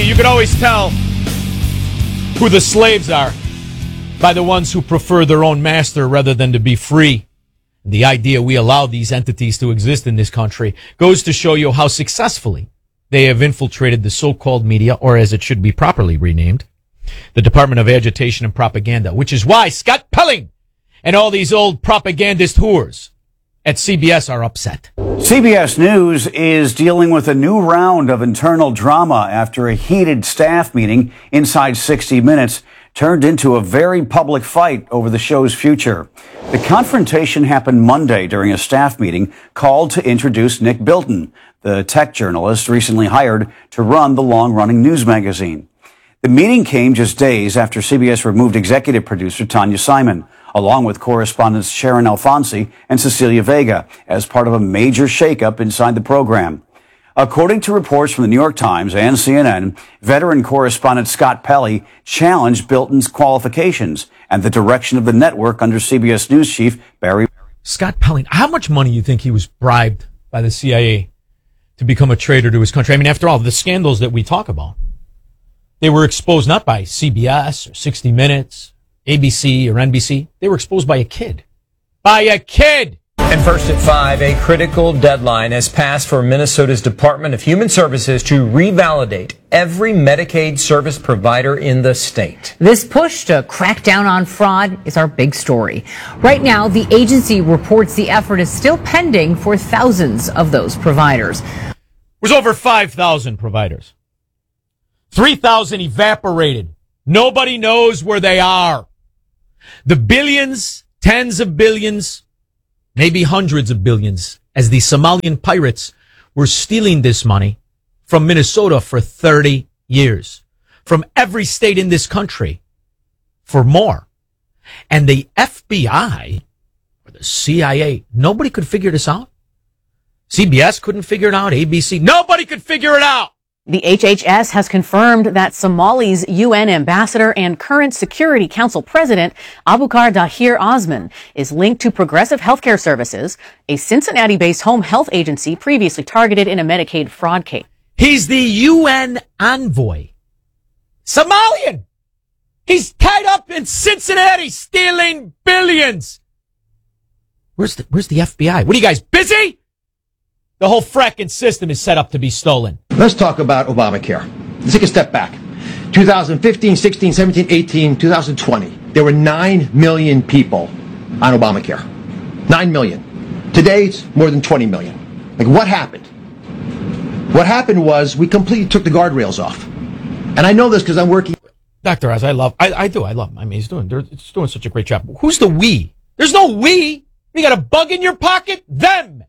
you can always tell who the slaves are by the ones who prefer their own master rather than to be free. The idea we allow these entities to exist in this country goes to show you how successfully they have infiltrated the so-called media, or as it should be properly renamed, the Department of Agitation and Propaganda, which is why Scott Pelling and all these old propagandist whores at CBS are upset. CBS News is dealing with a new round of internal drama after a heated staff meeting inside 60 Minutes turned into a very public fight over the show's future. The confrontation happened Monday during a staff meeting called to introduce Nick Bilton, the tech journalist recently hired to run the long-running news magazine. The meeting came just days after CBS removed executive producer Tanya Simon, along with correspondents Sharon Alfonsi and Cecilia Vega, as part of a major shakeup inside the program. According to reports from the New York Times and CNN, veteran correspondent Scott Pelley challenged Bilton's qualifications and the direction of the network under CBS News chief Barry. Scott Pelley, how much money do you think he was bribed by the CIA to become a traitor to his country? I mean, after all, the scandals that we talk about, they were exposed not by CBS or 60 Minutes, ABC or NBC. They were exposed by a kid. By a kid! And first at 5, a critical deadline has passed for Minnesota's Department of Human Services to revalidate every Medicaid service provider in the state. This push to crack down on fraud is our big story. Right now, the agency reports the effort is still pending for thousands of those providers. It was over 5,000 providers. 3,000 evaporated. Nobody knows where they are. The billions, tens of billions, maybe hundreds of billions, as the Somalian pirates were stealing this money from Minnesota for 30 years, from every state in this country for more. And the FBI or the CIA, nobody could figure this out. CBS couldn't figure it out. ABC, nobody could figure it out. The HHS has confirmed that Somali's UN ambassador and current Security Council president, Abukar Dahir Osman, is linked to Progressive Healthcare Services, a Cincinnati-based home health agency previously targeted in a Medicaid fraud case. He's the UN envoy. Somalian! He's tied up in Cincinnati stealing billions. Where's the FBI? What are you guys, busy? The whole fracking system is set up to be stolen. Let's talk about Obamacare. Let's take a step back. 2015, 16, 17, 18, 2020. There were 9 million people on Obamacare. 9 million. Today, it's more than 20 million. Like, what happened? What happened was we completely took the guardrails off. And I know this because I'm working. Dr. Oz, I love him. I mean, he's doing such a great job. Who's the we? There's no we. You got a bug in your pocket? Them.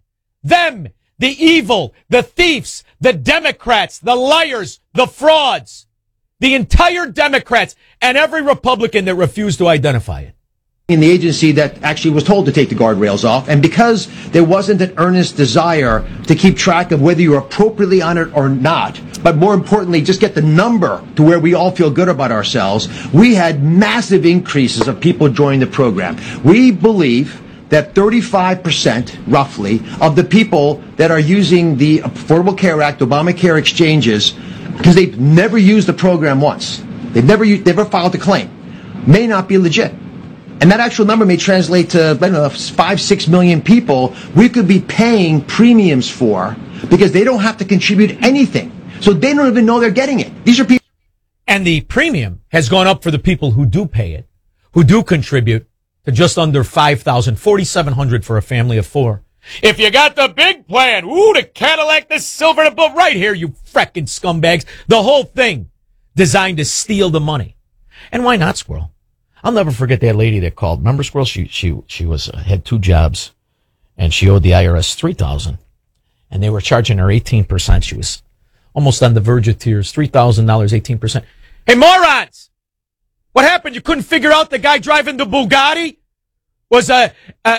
The evil, the thieves, the Democrats, the liars, the frauds, the entire Democrats, and every Republican that refused to identify it. In the agency that actually was told to take the guardrails off, and because there wasn't an earnest desire to keep track of whether you're appropriately on it or not, but more importantly, just get the number to where we all feel good about ourselves, we had massive increases of people joining the program. We believe that 35%, roughly, of the people that are using the Affordable Care Act, Obamacare exchanges, because they've never used the program once, they've never filed a claim, may not be legit. And that actual number may translate to, I don't know, 5-6 million people we could be paying premiums for because they don't have to contribute anything. So they don't even know they're getting it. These are people. And the premium has gone up for the people who do pay it, who do contribute, to just under $5,000, $4,700 for a family of 4. If you got the big plan, the Cadillac, the silver, the boat, right here, you frickin' scumbags. The whole thing designed to steal the money. And why not, Squirrel? I'll never forget that lady that called. Remember, Squirrel? She was had 2 jobs, and she owed the IRS $3,000, and they were charging her 18%. She was almost on the verge of tears. $3,000, 18%. Hey, morons! What happened? You couldn't figure out the guy driving the Bugatti was an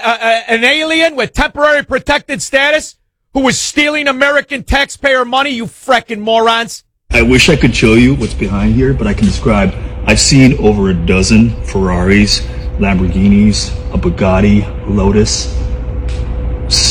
alien with temporary protected status who was stealing American taxpayer money, you frickin' morons? I wish I could show you what's behind here, but I can describe. I've seen over a dozen Ferraris, Lamborghinis, a Bugatti, Lotus,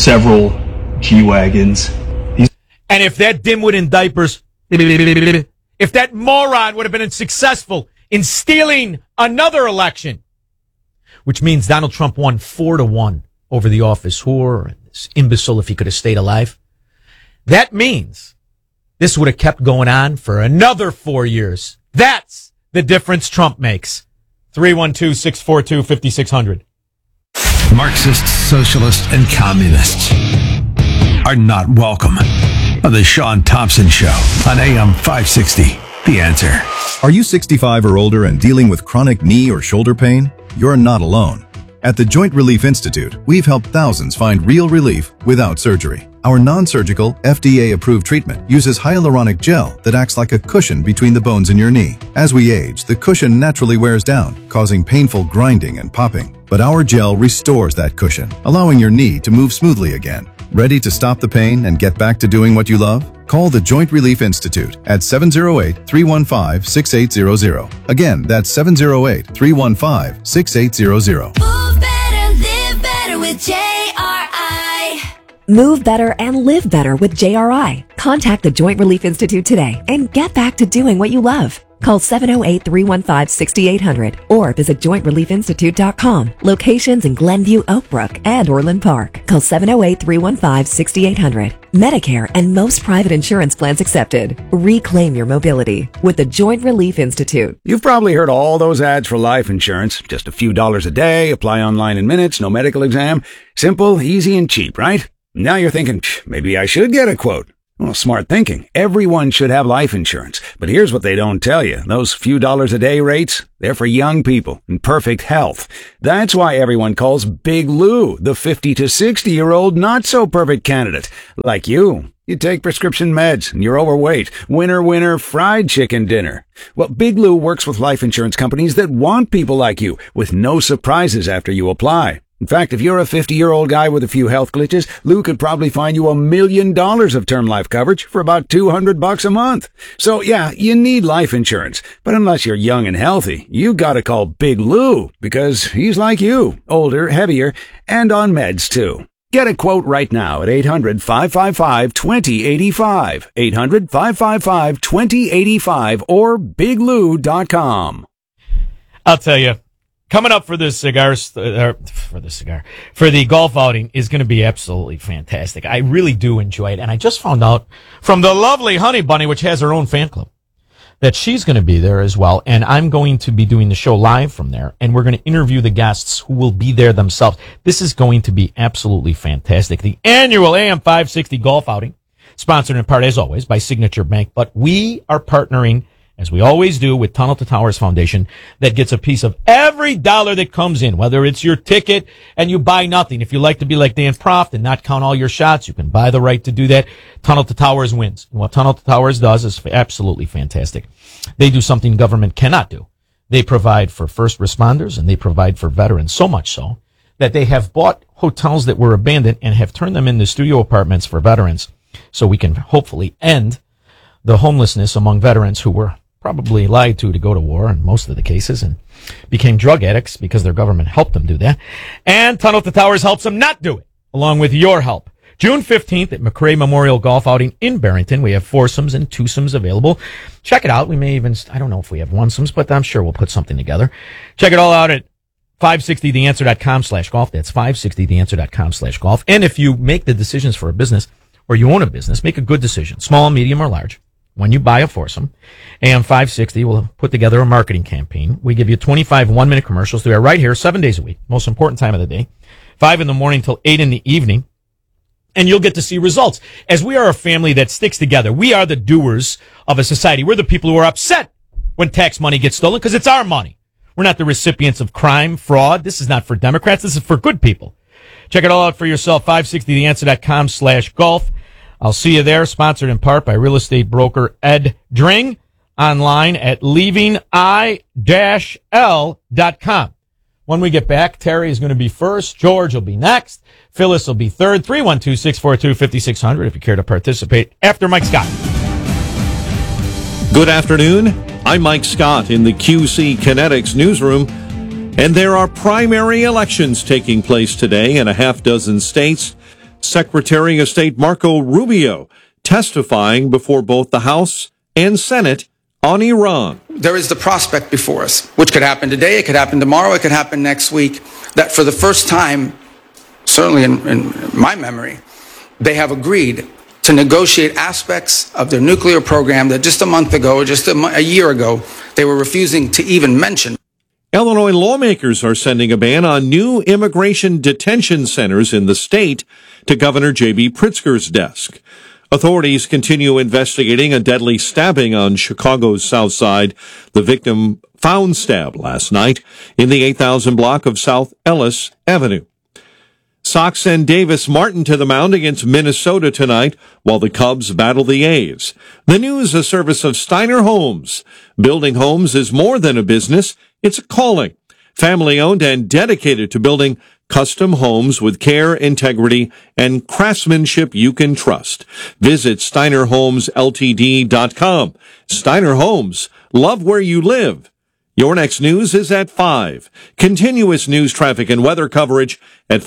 several G-Wagons. And if that dimwit in diapers if that moron would have been successful in stealing another election, which means Donald Trump won 4-1 over the office whore and this imbecile if he could have stayed alive. That means this would have kept going on for another 4 years. That's the difference Trump makes. 312-642-5600. Marxists, socialists, and communists are not welcome on the Sean Thompson Show on AM 560. The Answer. Are you 65 or older and dealing with chronic knee or shoulder pain? You're not alone. At the Joint Relief Institute, we've helped thousands find real relief without surgery. Our non-surgical, FDA-approved treatment uses hyaluronic gel that acts like a cushion between the bones in your knee. As we age, the cushion naturally wears down, causing painful grinding and popping. But our gel restores that cushion, allowing your knee to move smoothly again. Ready to stop the pain and get back to doing what you love? Call the Joint Relief Institute at 708-315-6800. Again, that's 708-315-6800. Move better, live better with JRI. Move better and live better with JRI. Contact the Joint Relief Institute today and get back to doing what you love. Call 708-315-6800 or visit jointreliefinstitute.com. Locations in Glenview, Oakbrook, and Orland Park. Call 708-315-6800. Medicare and most private insurance plans accepted. Reclaim your mobility with the Joint Relief Institute. You've probably heard all those ads for life insurance. Just a few dollars a day, apply online in minutes, no medical exam. Simple, easy, and cheap, right? Now you're thinking, maybe I should get a quote. Well, smart thinking. Everyone should have life insurance. But here's what they don't tell you. Those few dollars a day rates, they're for young people in perfect health. That's why everyone calls Big Lou the 50 to 60-year-old not-so-perfect candidate. Like you. You take prescription meds and you're overweight. Winner, winner, fried chicken dinner. Well, Big Lou works with life insurance companies that want people like you with no surprises after you apply. In fact, if you're a 50-year-old guy with a few health glitches, Lou could probably find you $1 million of term life coverage for about $200 a month. So yeah, you need life insurance. But unless you're young and healthy, you gotta call Big Lou because he's like you, older, heavier, and on meds too. Get a quote right now at 800-555-2085, 800-555-2085, or biglou.com. I'll tell you. Coming up for the golf outing is going to be absolutely fantastic. I really do enjoy it. And I just found out from the lovely Honey Bunny, which has her own fan club, that she's going to be there as well. And I'm going to be doing the show live from there. And we're going to interview the guests who will be there themselves. This is going to be absolutely fantastic. The annual AM 560 golf outing, sponsored in part, as always, by Signature Bank. But we are partnering, as we always do, with Tunnel to Towers Foundation, that gets a piece of every dollar that comes in, whether it's your ticket and you buy nothing. If you like to be like Dan Proft and not count all your shots, you can buy the right to do that. Tunnel to Towers wins. And what Tunnel to Towers does is absolutely fantastic. They do something government cannot do. They provide for first responders and they provide for veterans, so much so that they have bought hotels that were abandoned and have turned them into studio apartments for veterans, so we can hopefully end the homelessness among veterans who were probably lied to go to war in most of the cases and became drug addicts because their government helped them do that. And Tunnel to Towers helps them not do it, along with your help. June 15th at McRae Memorial Golf Outing in Barrington. We have foursomes and twosomes available. Check it out. We may even, I don't know if we have onesomes, but I'm sure we'll put something together. Check it all out at 560theanswer.com/golf. That's 560theanswer.com/golf. And if you make the decisions for a business or you own a business, make a good decision, small, medium, or large. When you buy a foursome, AM 560 will put together a marketing campaign. We give you 25 one-minute commercials. They are right here 7 days a week, most important time of the day, 5 in the morning till 8 in the evening. And you'll get to see results. As we are a family that sticks together, we are the doers of a society. We're the people who are upset when tax money gets stolen because it's our money. We're not the recipients of crime, fraud. This is not for Democrats. This is for good people. Check it all out for yourself, 560theanswer.com/golf. I'll see you there, sponsored in part by real estate broker Ed Dring, online at leaving-l.com. When we get back, Terry is going to be first, George will be next, Phyllis will be third, 312-642-5600 if you care to participate, after Mike Scott. Good afternoon. I'm Mike Scott in the QC Kinetics newsroom, and there are primary elections taking place today in a half dozen states. Secretary of State Marco Rubio testifying before both the House and Senate on Iran. There is the prospect before us, which could happen today, it could happen tomorrow, it could happen next week, that for the first time, certainly in my memory, they have agreed to negotiate aspects of their nuclear program that just a month ago, or just a year ago, they were refusing to even mention. Illinois lawmakers are sending a ban on new immigration detention centers in the state to Governor J.B. Pritzker's desk. Authorities continue investigating a deadly stabbing on Chicago's South Side. The victim found stabbed last night in the 8000 block of South Ellis Avenue. Sox send Davis Martin to the mound against Minnesota tonight while the Cubs battle the A's. The news a service of Steiner Homes. Building homes is more than a business. It's a calling. Family owned and dedicated to building custom homes with care, integrity, and craftsmanship you can trust. Visit SteinerHomesLTD.com. Steiner Homes. Love where you live. Your next news is at 5. Continuous news, traffic, and weather coverage at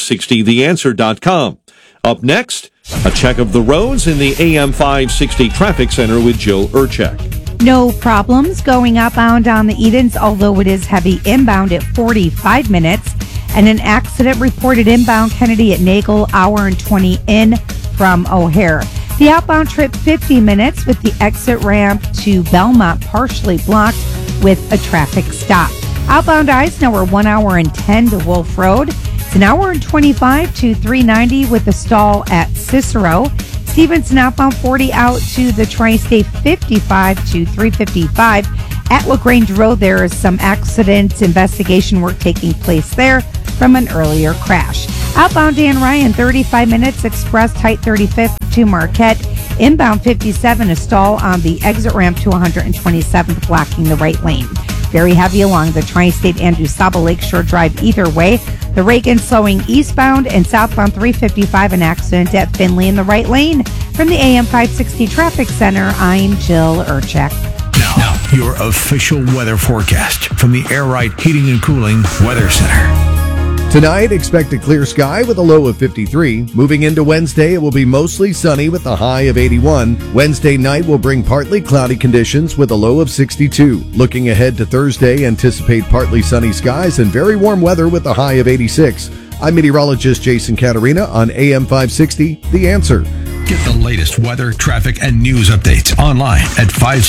560theanswer.com. Up next, a check of the roads in the AM 560 Traffic Center with Jill Urchek. No problems going outbound on the Edens, although it is heavy inbound at 45 minutes. And an accident reported inbound Kennedy at Nagel, hour and 20 in from O'Hare. The outbound trip 50 minutes with the exit ramp to Belmont partially blocked with a traffic stop. Outbound Eisenhower 1 hour and 10 to Wolf Road. It's an hour and 25 to 390 with a stall at Cicero. Stevenson outbound 40 out to the Tri-State 55 to 355. At LaGrange Road, there is some accident investigation work taking place there from an earlier crash. Outbound Dan Ryan 35 minutes, express tight 35th to Marquette. Inbound 57, a stall on the exit ramp to 127th, blocking the right lane. Very heavy along the Tri-State and DuSable Lakeshore Drive either way. The Reagan slowing eastbound and southbound 355, an accident at Finley in the right lane. From the AM 560 Traffic Center, I'm Jill Urchek. Now, your official weather forecast from the Air Right Heating and Cooling Weather Center. Tonight, expect a clear sky with a low of 53. Moving into Wednesday, it will be mostly sunny with a high of 81. Wednesday night will bring partly cloudy conditions with a low of 62. Looking ahead to Thursday, anticipate partly sunny skies and very warm weather with a high of 86. I'm meteorologist Jason Caterina on AM 560, The Answer. Get the latest weather, traffic, and news updates online at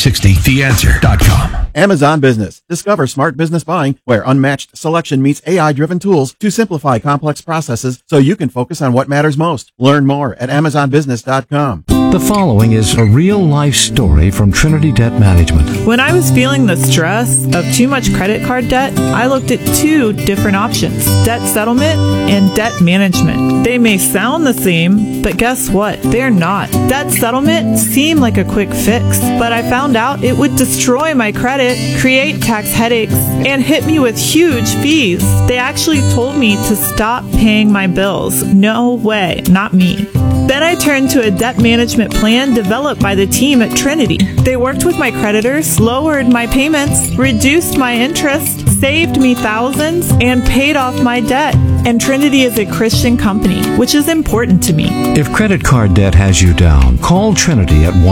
560theanswer.com. Amazon Business. Discover smart business buying where unmatched selection meets AI-driven tools to simplify complex processes so you can focus on what matters most. Learn more at amazonbusiness.com. The following is a real-life story from Trinity Debt Management. When I was feeling the stress of too much credit card debt, I looked at two different options: debt settlement and debt management. They may sound the same, but guess what? They're not. Debt settlement seemed like a quick fix, but I found out it would destroy my credit, create tax headaches, and hit me with huge fees. They actually told me to stop paying my bills. No way, not me. Then I turned to a debt management plan developed by the team at Trinity. They worked with my creditors, lowered my payments, reduced my interest, saved me thousands, and paid off my debt. And Trinity is a Christian company, which is important to me. If credit card debt has you down, call Trinity at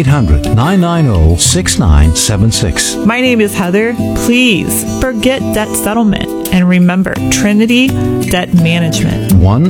1-800-990-6976. My name is Heather. Please forget debt settlement and remember Trinity Debt Management.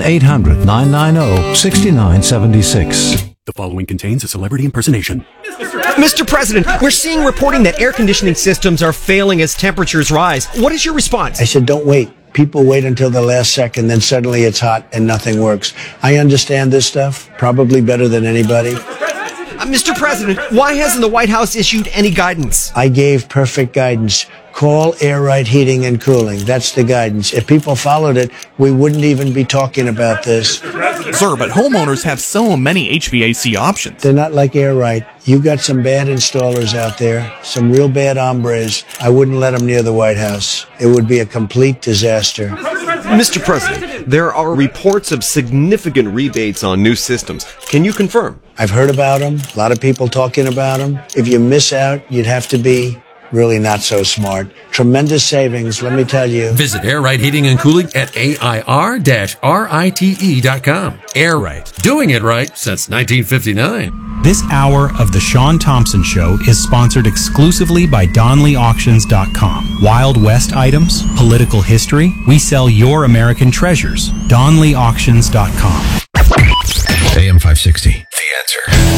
1-800-990-6976. The following contains a celebrity impersonation. Mr. President, we're seeing reporting that air conditioning systems are failing as temperatures rise. What is your response? I said, don't wait. People wait until the last second, then suddenly it's hot and nothing works. I understand this stuff probably better than anybody. Mr. President, why hasn't the White House issued any guidance? I gave perfect guidance. Call Air Right Heating and Cooling. That's the guidance. If people followed it, we wouldn't even be talking about this. Sir, but homeowners have so many HVAC options. They're not like Air Right. You got some bad installers out there, some real bad hombres. I wouldn't let them near the White House. It would be a complete disaster. Mr. President, there are reports of significant rebates on new systems. Can you confirm? I've heard about them. A lot of people talking about them. If you miss out, you'd have to be really not so smart. Tremendous savings, let me tell you. Visit Air Right Heating and Cooling at AIR-RITE.com. Air Right, doing it right since 1959. This hour of The Sean Thompson Show is sponsored exclusively by DonleyAuctions.com. Wild West items, political history, we sell your American treasures. DonleyAuctions.com. AM 560. The Answer.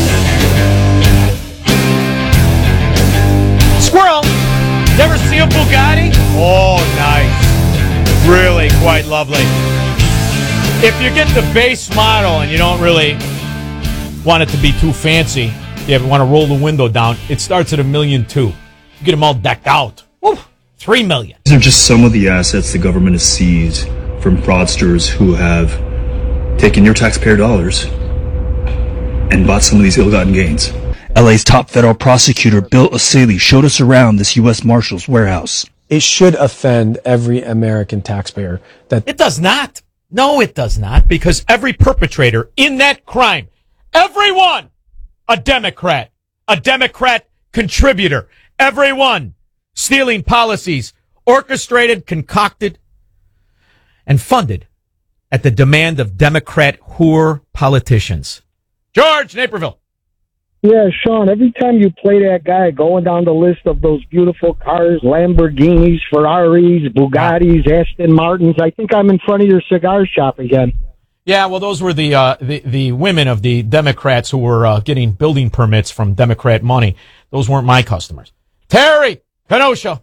Squirrel! You ever see a Bugatti? Oh, nice. Really quite lovely. If you get the base model and you don't really want it to be too fancy, you want to roll the window down, it starts at $1.2 million. You get them all decked out. Woo, $3 million. These are just some of the assets the government has seized from fraudsters who have taken your taxpayer dollars and bought some of these ill-gotten gains. LA's top federal prosecutor, Bill O'Saley, showed us around this U.S. Marshals warehouse. It should offend every American taxpayer. It does not. No, it does not, because every perpetrator in that crime, everyone, a Democrat contributor, everyone stealing policies, orchestrated, concocted, and funded at the demand of Democrat whore politicians. George, Naperville. Yeah, Sean, every time you play that guy going down the list of those beautiful cars, Lamborghinis, Ferraris, Bugattis, Aston Martins, I think I'm in front of your cigar shop again. Yeah, well, those were the women of the Democrats who were getting building permits from Democrat money. Those weren't my customers. Terry, Kenosha.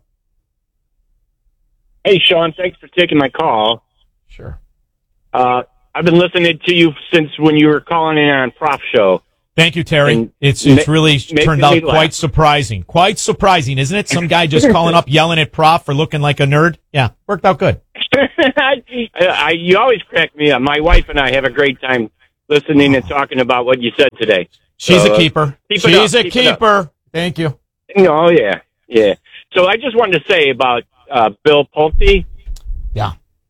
Hey, Sean, thanks for taking my call. Sure. I've been listening to you since when you were calling in on Prof Show. Thank you, Terry. And it's really turned out quite surprising. Quite surprising, isn't it? Some guy just calling up, yelling at Prof for looking like a nerd. Yeah, worked out good. You always crack me up. My wife and I have a great time listening and talking about what you said today. She's a keeper. She's a keeper. Thank you. Oh, yeah. Yeah. So I just wanted to say about Bill Pulte. Yeah.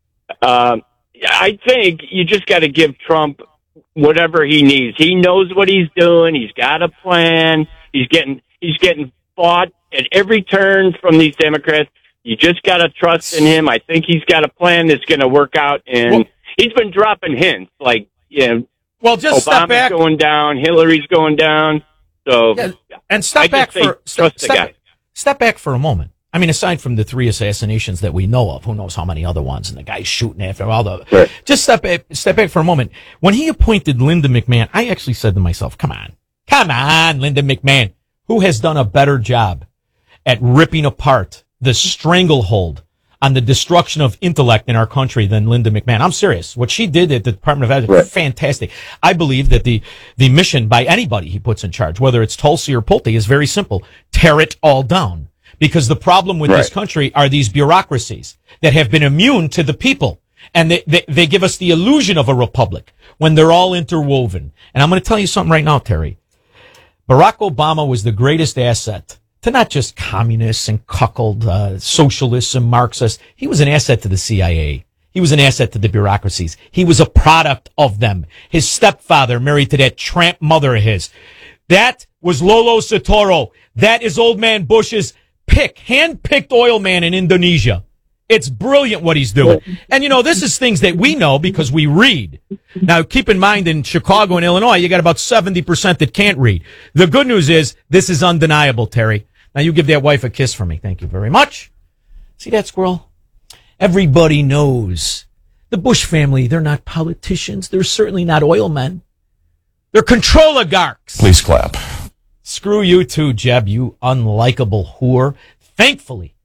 I think you just got to give Trump whatever he needs. He knows what he's doing. He's got a plan. He's getting fought at every turn from these Democrats. You just got to trust in him. I think he's got a plan that's going to work out. And he's been dropping hints like, well, just Obama's step back. Going down, Hillary's going down. So, and step back for a moment. I mean, aside from the 3 assassinations that we know of, who knows how many other ones, and the guy shooting after all the, just step back for a moment. When he appointed Linda McMahon, I actually said to myself, come on, Linda McMahon, who has done a better job at ripping apart the stranglehold on the destruction of intellect in our country than Linda McMahon. I'm serious. What she did at the Department of Education, fantastic. I believe that the mission by anybody he puts in charge, whether it's Tulsi or Pulte, is very simple. Tear it all down. Because the problem with this country are these bureaucracies that have been immune to the people. And they give us the illusion of a republic when they're all interwoven. And I'm going to tell you something right now, Terry. Barack Obama was the greatest asset to not just communists and cuckold socialists and Marxists. He was an asset to the CIA. He was an asset to the bureaucracies. He was a product of them. His stepfather married to that tramp mother of his. That was Lolo Soetoro. That is old man Bush's hand-picked oil man in Indonesia. It's brilliant what he's doing. And, this is things that we know because we read. Now, keep in mind, in Chicago and Illinois, you got about 70% that can't read. The good news is, this is undeniable, Terry. Now, you give that wife a kiss for me. Thank you very much. See that, squirrel? Everybody knows. The Bush family, they're not politicians. They're certainly not oil men. They're control oligarchs. Please clap. Screw you too, Jeb, you unlikable whore. Thankfully,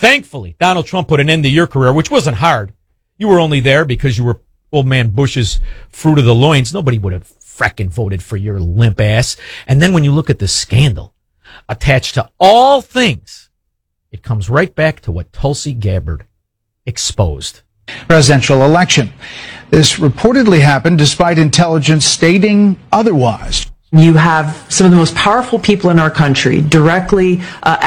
Donald Trump put an end to your career, which wasn't hard. You were only there because you were old man Bush's fruit of the loins. Nobody would have fracking voted for your limp ass. And then when you look at the scandal attached to all things, it comes right back to what Tulsi Gabbard exposed. Presidential election. This reportedly happened despite intelligence stating otherwise. You have some of the most powerful people in our country directly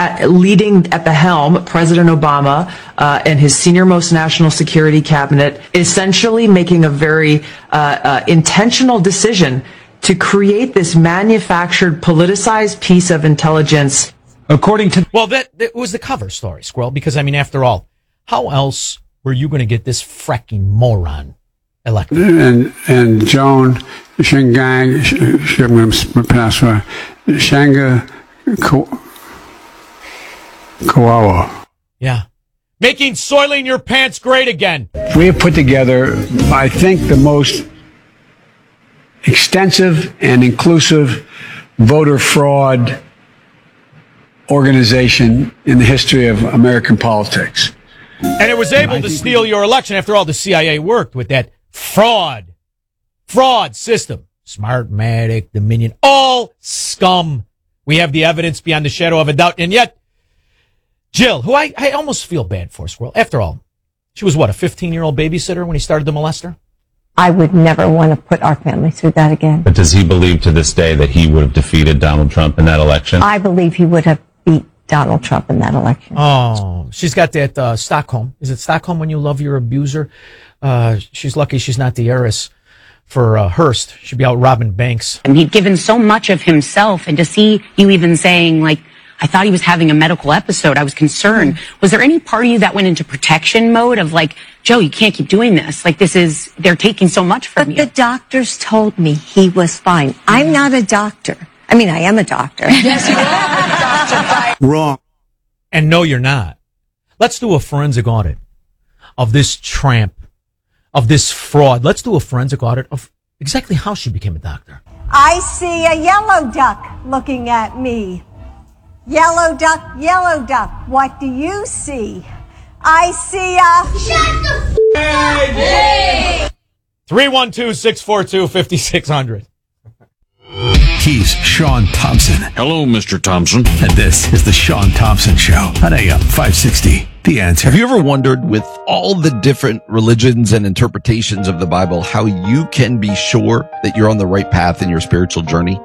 leading at the helm, President Obama and his senior-most national security cabinet, essentially making a very intentional decision to create this manufactured, politicized piece of intelligence. According to... Well, that was the cover story, Squirrel, because, I mean, after all, how else were you going to get this fracking moron elected? And Joan, Shingang, I'm going to pronounce Shanga Kawawa. Yeah. Making soiling your pants great again. We have put together, I think, the most extensive and inclusive voter fraud organization in the history of American politics. And it was able to steal your election. After all, the CIA worked with that fraud system. Smartmatic, Dominion, all scum. We have the evidence beyond the shadow of a doubt. And yet, Jill, who I almost feel bad for, Squirrel. After all, she was what, a 15-year-old babysitter when he started to molest her? I would never want to put our family through that again. But does he believe to this day that he would have defeated Donald Trump in that election? I believe he would have beat Donald Trump in that election. Oh, she's got that Stockholm. Is it Stockholm when you love your abuser? She's lucky she's not the heiress for Hearst. She'd be out robbing banks. And he'd given so much of himself, and to see you even saying, like, I thought he was having a medical episode, I was concerned. Was there any part of you that went into protection mode of like, Joe, you can't keep doing this. Like, they're taking so much from you. But the doctors told me he was fine. I'm not a doctor. I mean, I am a doctor. Yes, you are a doctor. Wrong. And no, you're not. Let's do a forensic audit of this tramp, of this fraud. Let's do a forensic audit of exactly how she became a doctor. I see a yellow duck looking at me. Yellow duck, what do you see? I see a... Shut the 312-642-5600. He's Sean Thompson. Hello, Mr. Thompson. And this is the Sean Thompson Show on AM 560. The Answer. Have you ever wondered, with all the different religions and interpretations of the Bible, how you can be sure that you're on the right path in your spiritual journey?